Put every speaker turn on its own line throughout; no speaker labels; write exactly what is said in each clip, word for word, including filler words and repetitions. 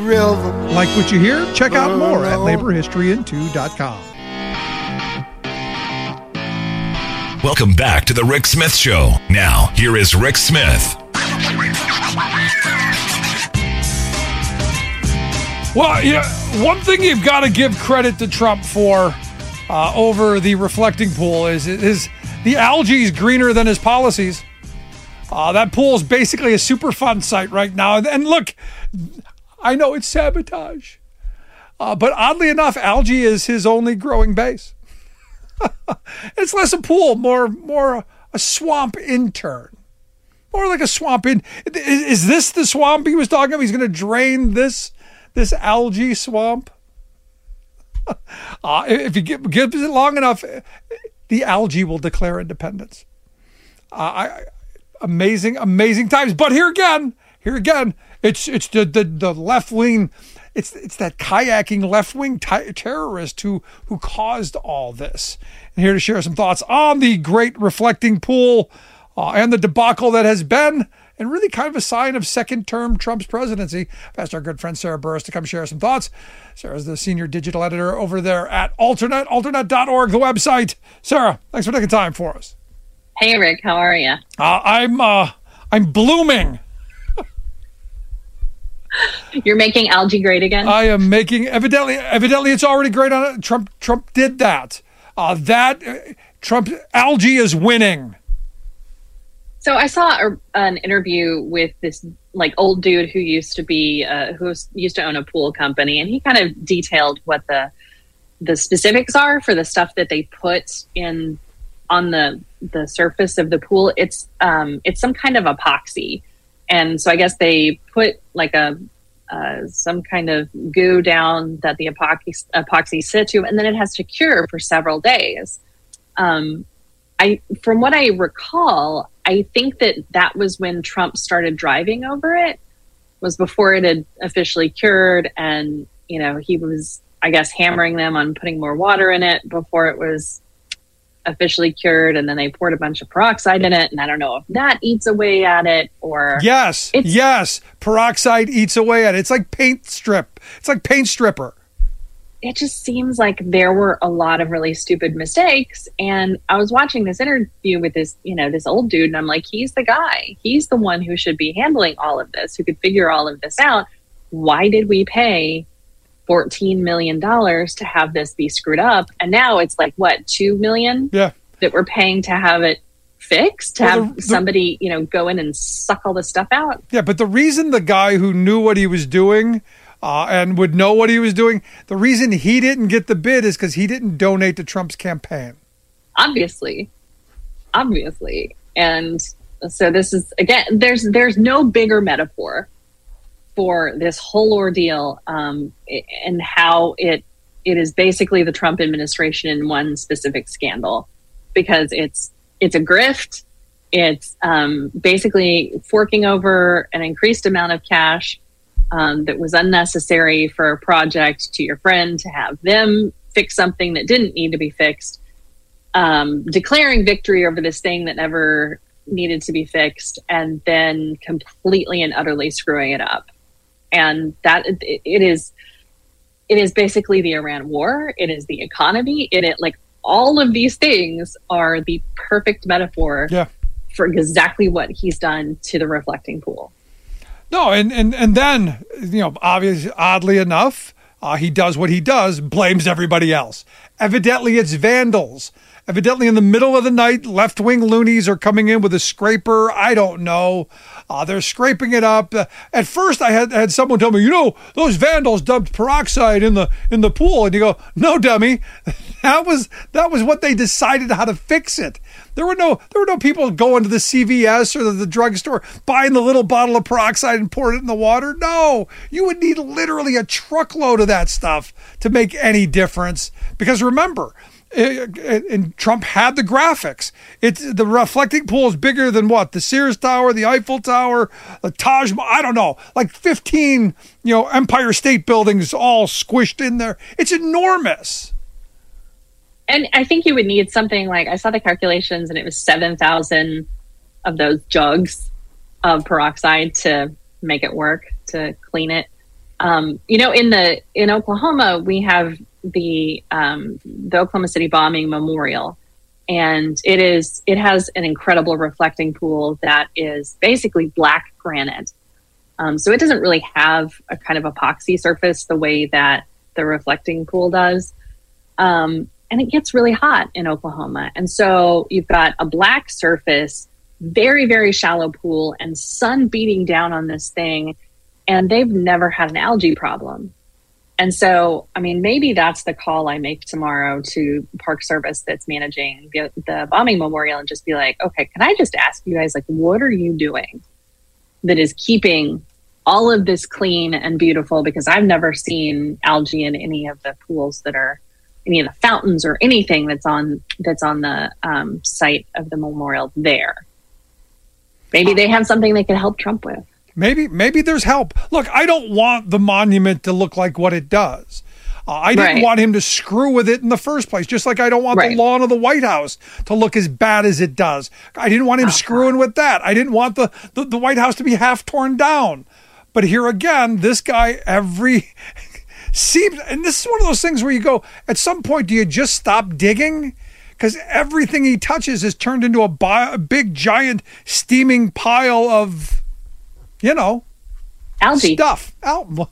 river.
Like what you hear? Check out more at labor history in two dot com.
Welcome back to the Rick Smith Show. Now, here is Rick Smith.
Well, yeah, one thing you've got to give credit to Trump for uh, over the reflecting pool is, is the algae is greener than his policies. Uh, that pool is basically a Superfund site right now. And look, I know it's sabotage, uh, but oddly enough, algae is his only growing base. It's less a pool, more more a swamp intern. More like a swamp in. Is, is this the swamp he was talking about? He's going to drain this this algae swamp. Uh, if he gives it long enough, the algae will declare independence. Uh, I, amazing, amazing times. But here again, here again, it's it's the the, the left wing. It's it's that kayaking left wing t- terrorist who who caused all this. And here to share some thoughts on the great reflecting pool uh, and the debacle that has been, and really kind of a sign of second term Trump's presidency. I've asked our good friend Sarah Burris to come share some thoughts. Sarah's the senior digital editor over there at Alternet, alternet dot org, the website. Sarah, thanks for taking time for us.
Hey, Rick, how are you?
Uh, I'm uh, I'm blooming.
You're making algae great again?
I am making evidently evidently it's already great on it. Trump Trump did that. Uh, that uh, Trump algae is winning.
So I saw a, an interview with this like old dude who used to be uh, who was, used to own a pool company, and he kind of detailed what the the specifics are for the stuff that they put in on the the surface of the pool. It's um it's some kind of epoxy. And so I guess they put like a uh, some kind of goo down that the epoxy, epoxy sits to, and then it has to cure for several days. Um, I, from what I recall, I think that that was when Trump started driving over it, was before it had officially cured. And, you know, he was, I guess, hammering them on putting more water in it before it was officially cured, and then they poured a bunch of peroxide in it, and I don't know if that eats away at it or
yes
it's,
yes peroxide eats away at it. It's like paint strip it's like paint stripper.
It just seems like there were a lot of really stupid mistakes. And I was watching this interview with this you know this old dude, and I'm like, he's the guy, he's the one who should be handling all of this, who could figure all of this out. Why did we pay fourteen million dollars to have this be screwed up? And now it's like, what, two million
yeah.
that we're paying to have it fixed, to
well,
have
the, the,
somebody, you know, go in and suck all this stuff out.
Yeah, but the reason the guy who knew what he was doing uh, and would know what he was doing, the reason he didn't get the bid is because he didn't donate to Trump's campaign.
Obviously. Obviously. And so this is, again, there's there's no bigger metaphor for this whole ordeal, um, and how it it is basically the Trump administration in one specific scandal, because it's it's a grift. It's um, basically forking over an increased amount of cash um, that was unnecessary for a project to your friend to have them fix something that didn't need to be fixed, um, declaring victory over this thing that never needed to be fixed, and then completely and utterly screwing it up. And that it, it is, it is basically the Iran war. It is the economy. It, it like all of these things are the perfect metaphor
yeah.
for exactly what he's done to the reflecting pool.
No, and and and then you know, obviously, oddly enough, uh, he does what he does, blames everybody else. Evidently, it's vandals. Evidently, in the middle of the night, left-wing loonies are coming in with a scraper. I don't know. Uh, they're scraping it up. Uh, at first, I had had someone tell me, you know, those vandals dumped peroxide in the in the pool, and you go, no, dummy, that was that was what they decided how to fix it. There were no there were no people going to the C V S or the, the drugstore buying the little bottle of peroxide and pouring it in the water. No, you would need literally a truckload of that stuff to make any difference. Because remember, and Trump had the graphics. It's the reflecting pool is bigger than what? The Sears Tower, the Eiffel Tower, the Taj Mahal. I don't know, like fifteen, you know, Empire State Buildings all squished in there. It's enormous.
And I think you would need something like, I saw the calculations, and it was seven thousand of those jugs of peroxide to make it work, to clean it. Um, you know, in the in Oklahoma, we have the um, the Oklahoma City bombing memorial, and it is it has an incredible reflecting pool that is basically black granite. Um, so it doesn't really have a kind of epoxy surface the way that the reflecting pool does, um, and it gets really hot in Oklahoma. And so you've got a black surface, very very shallow pool, and sun beating down on this thing. And they've never had an algae problem. And so, I mean, maybe that's the call I make tomorrow to Park Service that's managing the, the bombing memorial, and just be like, okay, can I just ask you guys, like, what are you doing that is keeping all of this clean and beautiful? Because I've never seen algae in any of the pools that are, any of the fountains or anything that's on, that's on the um, site of the memorial there. Maybe they have something they can help Trump with. Maybe
maybe there's help. Look, I don't want the monument to look like what it does. Uh, I didn't
right.
want him to screw with it in the first place, just like I don't want
right.
the lawn of the White House to look as bad as it does. I didn't want him oh, screwing God. with that. I didn't want the, the, the White House to be half torn down. But here again, this guy, every... seems, and this is one of those things where you go, at some point, do you just stop digging? Because everything he touches is turned into a, bi- a big, giant, steaming pile of... you know,
algae
stuff. Al-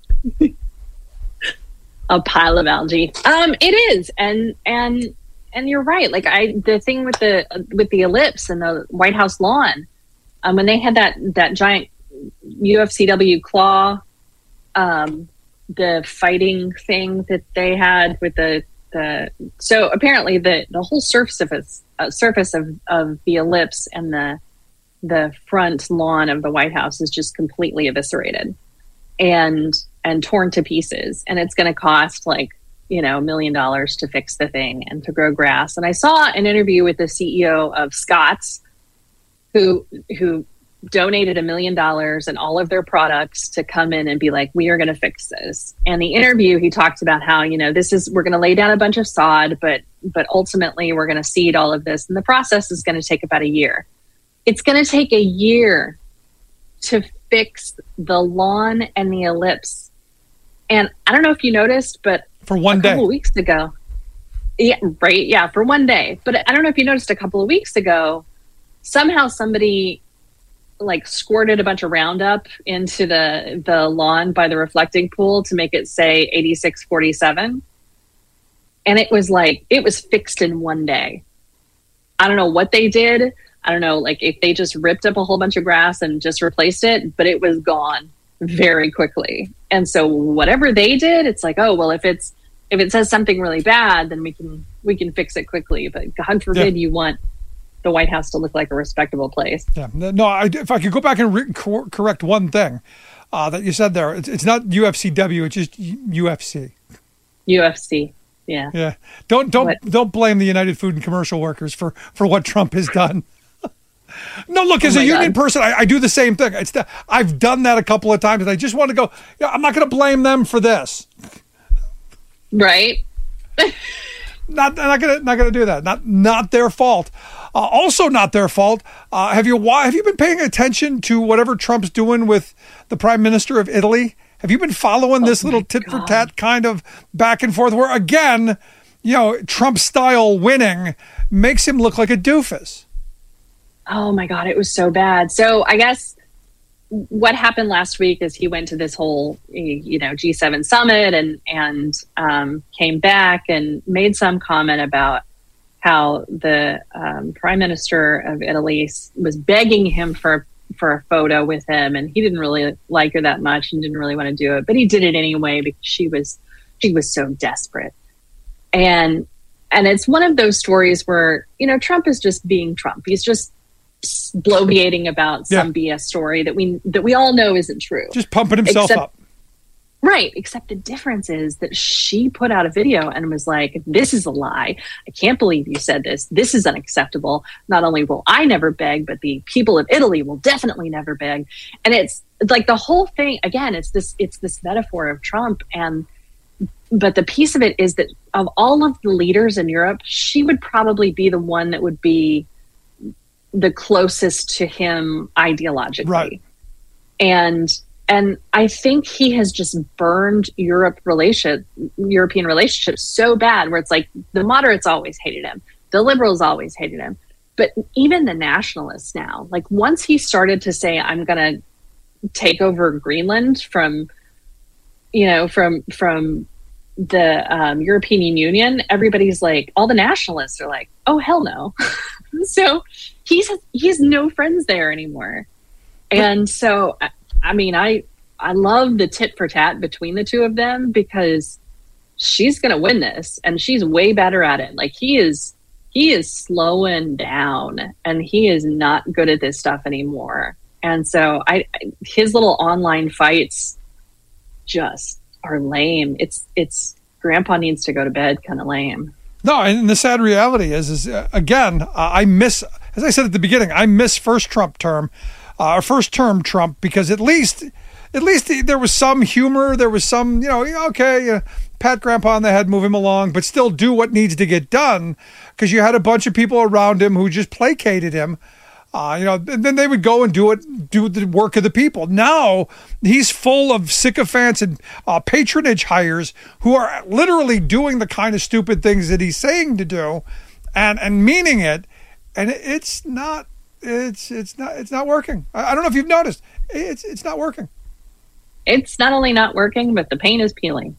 a pile of algae. Um, it is, and and and you're right. Like I, the thing with the with the ellipse and the White House lawn, um, when they had that that giant U F C W claw, um, the fighting thing that they had with the the. So apparently the the whole surface of it, uh, surface of of the ellipse and the the front lawn of the White House is just completely eviscerated and and torn to pieces, and it's going to cost like, you know, a million dollars to fix the thing and to grow grass. And I saw an interview with the C E O of Scotts, who who donated a million dollars and all of their products to come in and be like, we are going to fix this. And the interview, he talked about how, you know, this is, we're going to lay down a bunch of sod, but but ultimately we're going to seed all of this, and the process is going to take about a year. It's going to take a year to fix the lawn and the ellipse. And I don't know if you noticed, but
for one
a
day,
couple of weeks ago, yeah, right. Yeah. For one day. But I don't know if you noticed a couple of weeks ago, somehow somebody like squirted a bunch of Roundup into the, the lawn by the reflecting pool to make it say eighty-six forty-seven. And it was like, it was fixed in one day. I don't know what they did. I don't know, like if they just ripped up a whole bunch of grass and just replaced it, but it was gone very quickly. And so whatever they did, it's like, oh, well, if it's, if it says something really bad, then we can, we can fix it quickly. But God forbid yeah. you want the White House to look like a respectable place.
Yeah. No, I, if I could go back and re- cor- correct one thing uh, that you said there, it's, it's not U F C W, it's just U F C.
U F C. Yeah.
Yeah. Don't, don't,
what?
don't blame the United Food and Commercial Workers for, for what Trump has done. No, look, as
oh
a union
God.
person, I, I do the same thing. It's the, I've done that a couple of times, and I just want to go, yeah, I'm not going to blame them for this.
Right.
not not going to not going to do that. Not not their fault. Uh, also not their fault. Uh, have you why have you been paying attention to whatever Trump's doing with the Prime Minister of Italy? Have you been following this
oh
little tit
God.
for tat kind of back and forth where, again, you know, Trump style winning makes him look like a doofus?
Oh my God, it was so bad. So I guess what happened last week is he went to this whole, you know, G seven summit and, and um, came back and made some comment about how the um, Prime Minister of Italy was begging him for, for a photo with him. And he didn't really like her that much and didn't really want to do it, but he did it anyway because she was, she was so desperate. And, and it's one of those stories where, you know, Trump is just being Trump. He's just bloviating about some yeah. B S story that we that we all know isn't true.
Just pumping himself
except,
up.
Right. Except the difference is that she put out a video and was like, this is a lie. I can't believe you said this. This is unacceptable. Not only will I never beg, but the people of Italy will definitely never beg. And it's, it's like the whole thing, again, it's this it's this metaphor of Trump. And but the piece of it is that of all of the leaders in Europe, she would probably be the one that would be the closest to him ideologically.
Right.
And and I think he has just burned Europe relation, European relationships so bad where it's like the moderates always hated him. The liberals always hated him. But even the nationalists now, like once he started to say, I'm going to take over Greenland from, you know, from, from the um, European Union, everybody's like, all the nationalists are like, oh, hell no. So he's, he has no friends there anymore. And so, I mean, I I love the tit for tat between the two of them because she's going to win this, and she's way better at it. Like he is, he is slowing down, and he is not good at this stuff anymore. And so, I his little online fights just are lame. It's it's Grandpa needs to go to bed, kind of lame.
No, and the sad reality is, is uh, again, uh, I miss, as I said at the beginning, I miss first Trump term. Uh, first term Trump, because at least, at least there was some humor. There was some, you know, okay, uh, pat Grandpa on the head, move him along, but still do what needs to get done. Because you had a bunch of people around him who just placated him, uh, you know, and then they would go and do it, do the work of the people. Now he's full of sycophants and uh, patronage hires who are literally doing the kind of stupid things that he's saying to do, and and meaning it, and it's not. It's it's not it's not working. I, I don't know if you've noticed. It's it's not working.
It's not only not working, but the paint is peeling.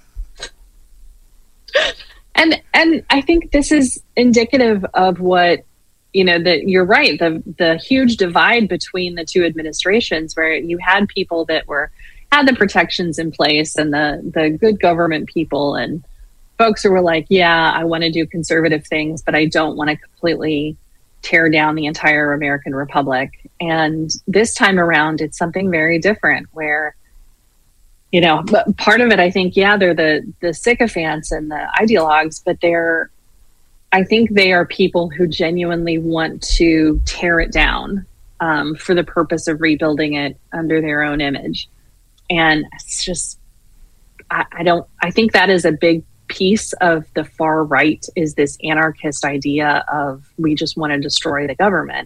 and and I think this is indicative of what, you know, that you're right, the the huge divide between the two administrations, where you had people that were had the protections in place and the the good government people, and folks who were like, yeah, I want to do conservative things, but I don't want to completely tear down the entire American Republic. And this time around, it's something very different where, you know, but part of it, I think, yeah, they're the, the sycophants and the ideologues, but they're, I think they are people who genuinely want to tear it down um, for the purpose of rebuilding it under their own image. And it's just, I, I don't, I think that is a big piece of the far right, is this anarchist idea of we just want to destroy the government.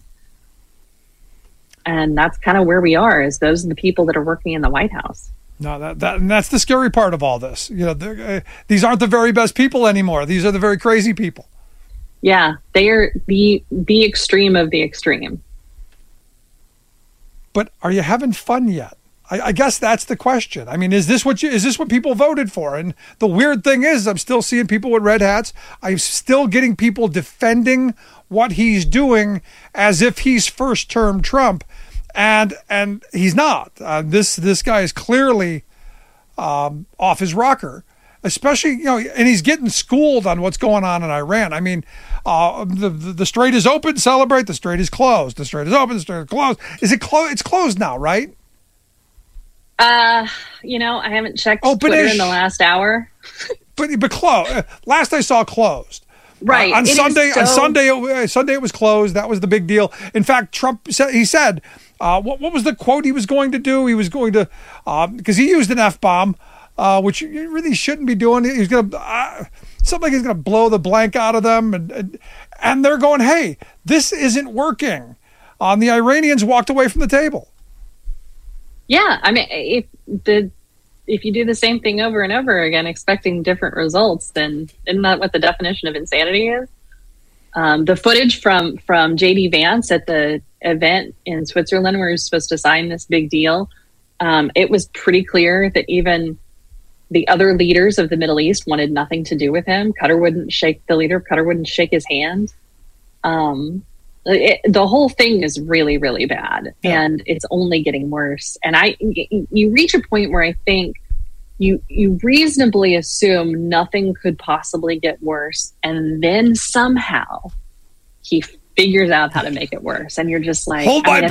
And that's kind of where we are, is those are the people that are working in the White House.
No, that, that and that's the scary part of all this. You know, uh, these aren't the very best people anymore. These are the very crazy people.
Yeah, they are the the extreme of the extreme.
But are you having fun yet? I, I guess that's the question. I mean, is this what you, is this what people voted for? And the weird thing is, I'm still seeing people with red hats. I'm still getting people defending what he's doing as if he's first term Trump, and and he's not. Uh, this this guy is clearly um, off his rocker, especially, you know, and he's getting schooled on what's going on in Iran. I mean, uh, the, the the strait is open, celebrate. The strait is closed. The strait is open. The strait is closed. Is it closed? It's closed now, right?
Uh, you know, I haven't checked Open-ish. Twitter in the last hour.
but but closed. Last I saw, closed.
Right.
Uh, on
it
Sunday,
so...
on Sunday, uh, Sunday it was closed. That was the big deal. In fact, Trump said, he said, uh, what what was the quote he was going to do? He was going to, because uh, he used an F-bomb, uh, which you really shouldn't be doing. He's going to, uh, something like he's going to blow the blank out of them. And, and, and they're going, hey, this isn't working. Um, the Iranians walked away from the table.
Yeah, I mean, if the if you do the same thing over and over again, expecting different results, then isn't that what the definition of insanity is? Um, the footage from from J D Vance at the event in Switzerland, where he was supposed to sign this big deal, um, it was pretty clear that even the other leaders of the Middle East wanted nothing to do with him. Qatar wouldn't shake the leader. Qatar wouldn't shake his hand. Um, It, the whole thing is really, really bad, yeah. And it's only getting worse. And I, you reach a point where I think you you reasonably assume nothing could possibly get worse, and then somehow he figures out how to make it worse, and you're just like,
hold
I
my
mean,